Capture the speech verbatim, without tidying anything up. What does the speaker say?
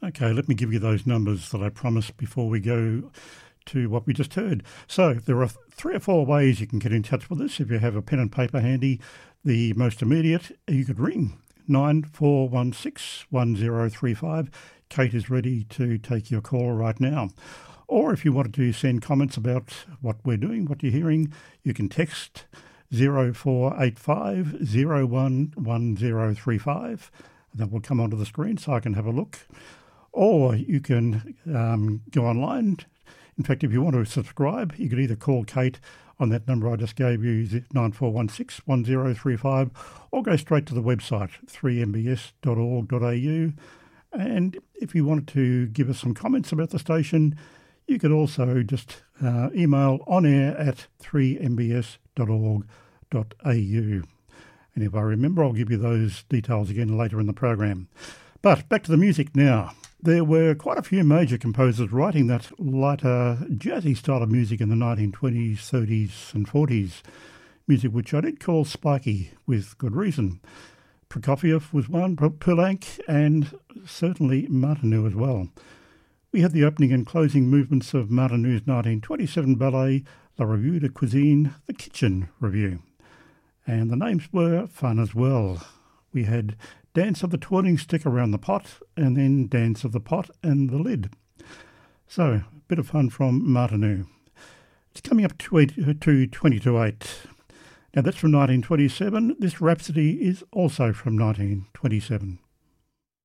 Okay, let me give you those numbers that I promised before we go to what we just heard. So there are three or four ways you can get in touch with us. If you have a pen and paper handy, the most immediate, you could ring nine four one six one zero three five. Kate is ready to take your call right now. Or if you wanted to send comments about what we're doing, what you're hearing, you can text zero four eight five zero one one zero three five. That will come onto the screen so I can have a look. Or you can um, go online. In fact, if you want to subscribe, you could either call Kate on that number I just gave you, nine four one six one zero three five, or go straight to the website, three m b s dot org dot a u. And if you wanted to give us some comments about the station, you could also just uh, email onair at three m b s dot org dot a u. And if I remember, I'll give you those details again later in the program. But back to the music now. There were quite a few major composers writing that lighter jazzy style of music in the nineteen twenties, thirties and forties, music which I did call spiky with good reason. Prokofiev was one, Poulenc, and certainly Martineau as well. We had the opening and closing movements of Martineau's nineteen twenty-seven ballet, La Revue de Cuisine, The Kitchen Review. And the names were fun as well. We had Dance of the Twirling Stick Around the Pot, and then Dance of the Pot and the Lid. So, a bit of fun from Martineau. It's coming up to, eight, to twenty to eight. Now that's from nineteen twenty-seven. This Rhapsody is also from nineteen twenty-seven.